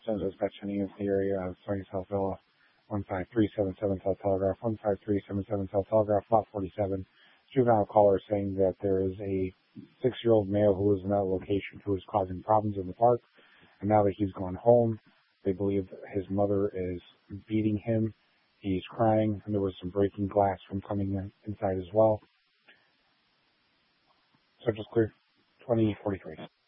Stones dispatch any of the area of Sunny South Villa, 15377 South Telegraph, 15377 South Telegraph, lot 47. Juvenile caller saying that there is a 6-year-old male who is in that location who is causing problems in the park, and now that he's gone home, they believe that his mother is beating him. He's crying, and there was some breaking glass from coming inside as well. Subject clear, 2043.